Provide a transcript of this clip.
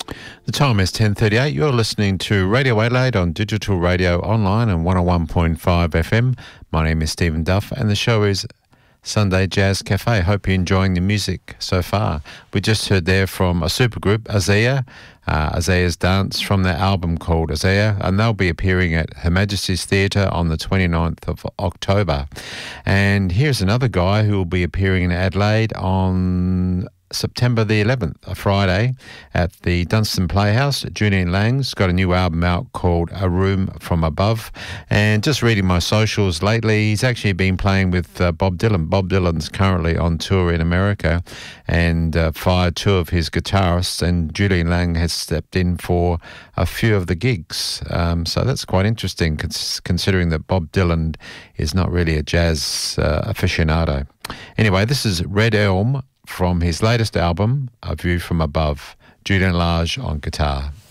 The time is 10:38. You're listening to Radio Adelaide on digital radio, online and 101.5 FM. My name is Stephen Duff and the show is Sunday Jazz Cafe. Hope you're enjoying the music so far. We just heard there from a supergroup, Isaiah, Isaiah's Dance, from their album called Isaiah, and they'll be appearing at Her Majesty's Theatre on the 29th of October. And here's another guy who will be appearing in Adelaide on September the 11th, a Friday, at the Dunstan Playhouse. Julian Lang's got a new album out called A Room From Above. And just reading my socials lately, he's actually been playing with Bob Dylan. Bob Dylan's currently on tour in America and fired two of his guitarists, and Julian Lang has stepped in for a few of the gigs. So that's quite interesting, considering that Bob Dylan is not really a jazz aficionado. Anyway, this is Red Elm from his latest album, A View From Above. Julian Lage on guitar.